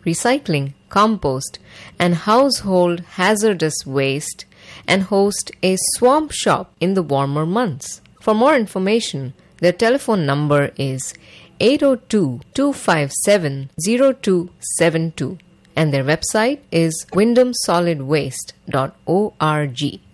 recycling, compost, and household hazardous waste, and host a swamp shop in the warmer months. For more information, their telephone number is 802-257-0272 and their website is wyndhamsolidwaste.org.